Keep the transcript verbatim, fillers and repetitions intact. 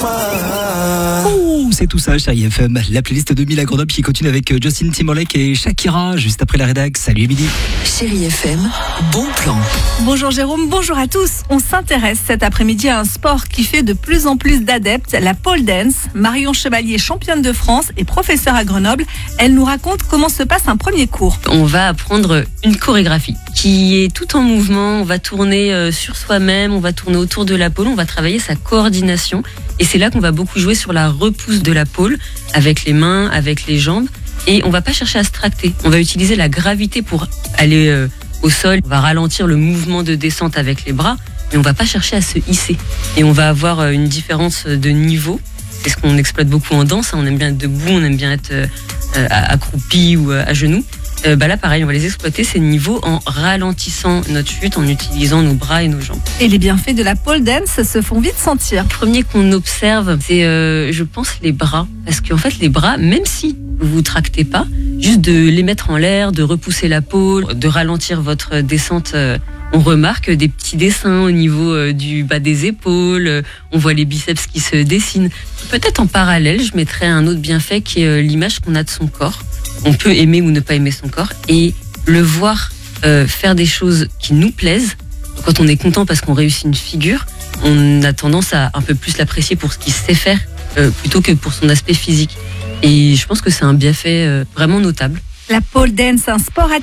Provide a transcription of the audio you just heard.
Oh, c'est tout ça, chérie F M. La playlist de Mila Grenoble qui continue avec Justin Timberlake et Shakira juste après la rédac. Salut Émilie. Chérie F M, bon plan. Bonjour Jérôme, bonjour à tous. On s'intéresse cet après-midi à un sport qui fait de plus en plus d'adeptes, la pole dance. Marion Chevalier, championne de France et professeure à Grenoble, elle nous raconte comment se passe un premier cours. On va apprendre une chorégraphie qui est tout en mouvement. On va tourner sur soi-même, on va tourner autour de la pole, on va travailler sa coordination. Et c'est là qu'on va beaucoup jouer sur la repousse de la pole, avec les mains, avec les jambes. Et on va pas chercher à se tracter. On va utiliser la gravité pour aller euh, au sol. On va ralentir le mouvement de descente avec les bras, mais on va pas chercher à se hisser. Et on va avoir euh, une différence de niveau. C'est ce qu'on exploite beaucoup en danse. On aime bien être debout, on aime bien être euh, accroupi ou euh, à genoux. Euh, bah là, pareil, on va les exploiter, ces niveaux, en ralentissant notre chute, en utilisant nos bras et nos jambes. Et les bienfaits de la pole dance se font vite sentir. Le premier qu'on observe, c'est, euh, je pense, les bras. Parce qu'en fait, les bras, même si vous vous tractez pas, juste de les mettre en l'air, de repousser la pole, de ralentir votre descente, euh, on remarque des petits dessins au niveau euh, du bas des épaules, euh, on voit les biceps qui se dessinent. Peut-être en parallèle, je mettrais un autre bienfait qui est euh, l'image qu'on a de son corps. On peut aimer ou ne pas aimer son corps et le voir euh, faire des choses qui nous plaisent. Quand on est content parce qu'on réussit une figure, on a tendance à un peu plus l'apprécier pour ce qu'il sait faire euh, plutôt que pour son aspect physique. Et je pense que c'est un bienfait euh, vraiment notable. La pole dance, un sport à